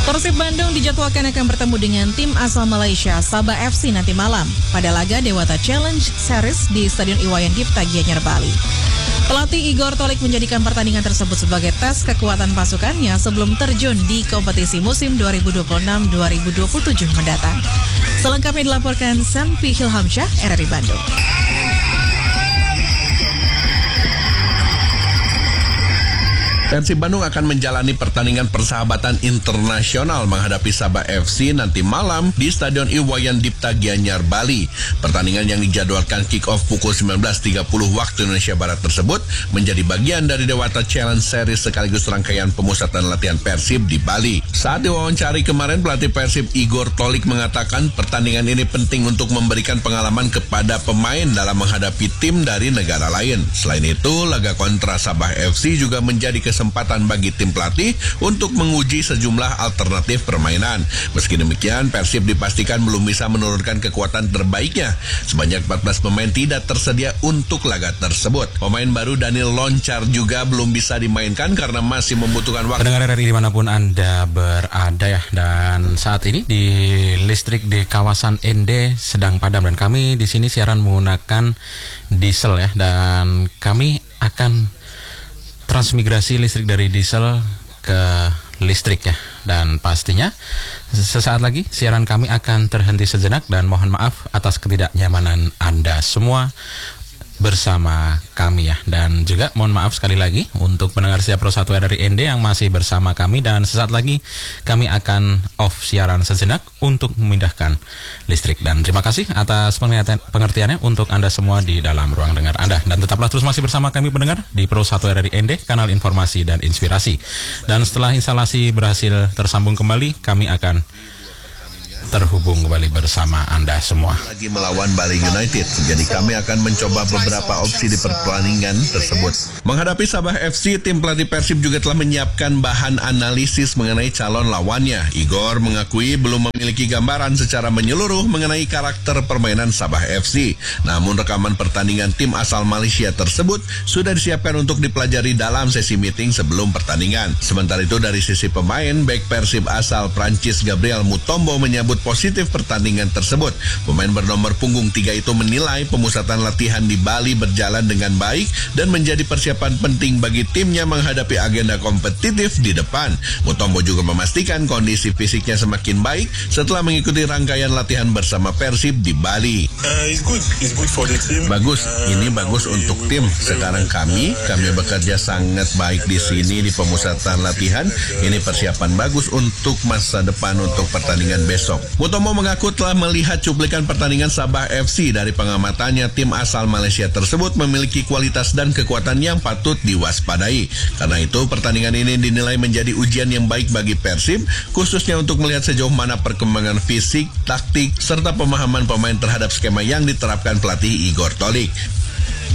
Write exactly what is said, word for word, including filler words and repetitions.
Persib Bandung dijadwalkan akan bertemu dengan tim asal Malaysia Sabah F C nanti malam pada laga Dewata Challenge Series di Stadion Iwayan Dipta Gianyar, Bali. Pelatih Igor Tolik menjadikan pertandingan tersebut sebagai tes kekuatan pasukannya sebelum terjun di kompetisi musim dua ribu dua puluh enam dua ribu dua puluh tujuh mendatang. Selengkapnya dilaporkan Sanpi Hilhamsyah, R R I Bandung. Persib Bandung akan menjalani pertandingan persahabatan internasional menghadapi Sabah F C nanti malam di Stadion Iwayan Dipta Gianyar, Bali. Pertandingan yang dijadwalkan kick-off pukul sembilan belas tiga puluh waktu Indonesia Barat tersebut menjadi bagian dari Dewata Challenge Series sekaligus rangkaian pemusatan latihan Persib di Bali. Saat diwawancari kemarin, pelatih Persib Igor Tolik mengatakan pertandingan ini penting untuk memberikan pengalaman kepada pemain dalam menghadapi tim dari negara lain. Selain itu, laga kontra Sabah F C juga menjadi kesempatan kesempatan bagi tim pelatih untuk menguji sejumlah alternatif permainan. Meski demikian, Persib dipastikan belum bisa menurunkan kekuatan terbaiknya. Sebanyak empat belas pemain tidak tersedia untuk laga tersebut. Pemain baru Daniel Loncar juga belum bisa dimainkan karena masih membutuhkan waktu. Pendengar R R I dimanapun Anda berada ya, dan saat ini di listrik di kawasan N D sedang padam dan kami di sini siaran menggunakan diesel ya, dan kami akan transmigrasi listrik dari diesel ke listrik ya, dan pastinya sesaat lagi siaran kami akan terhenti sejenak dan mohon maaf atas ketidaknyamanan Anda semua bersama kami ya, dan juga mohon maaf sekali lagi untuk pendengar setia Pro satu R R I N D yang masih bersama kami, dan sesaat lagi kami akan off siaran sejenak untuk memindahkan listrik. Dan terima kasih atas pengertiannya untuk Anda semua di dalam ruang dengar Anda, dan tetaplah terus masih bersama kami pendengar di Pro satu R R I N D, kanal informasi dan inspirasi. Dan setelah instalasi berhasil tersambung kembali, kami akan terhubung kembali bersama Anda semua. Lagi melawan Bali United, jadi kami akan mencoba beberapa opsi di pertandingan tersebut. Menghadapi Sabah F C, tim pelatih Persib juga telah menyiapkan bahan analisis mengenai calon lawannya. Igor mengakui belum memiliki gambaran secara menyeluruh mengenai karakter permainan Sabah F C. Namun rekaman pertandingan tim asal Malaysia tersebut sudah disiapkan untuk dipelajari dalam sesi meeting sebelum pertandingan. Sementara itu dari sisi pemain, bek Persib asal Prancis Gabriel Mutombo menyambut positif pertandingan tersebut. Pemain bernomor punggung tiga itu menilai pemusatan latihan di Bali berjalan dengan baik dan menjadi persiapan penting bagi timnya menghadapi agenda kompetitif di depan. Mutombo juga memastikan kondisi fisiknya semakin baik setelah mengikuti rangkaian latihan bersama Persib di Bali. Uh, it's good. It's good for the team. Bagus, ini bagus untuk tim. Sekarang kami, kami bekerja sangat baik di sini di pemusatan latihan. Ini persiapan bagus untuk masa depan untuk pertandingan besok. Mutombo mengaku telah melihat cuplikan pertandingan Sabah F C. Dari pengamatannya, tim asal Malaysia tersebut memiliki kualitas dan kekuatan yang patut diwaspadai. Karena itu, pertandingan ini dinilai menjadi ujian yang baik bagi Persib, khususnya untuk melihat sejauh mana perkembangan fisik, taktik, serta pemahaman pemain terhadap skema yang diterapkan pelatih Igor Tolik.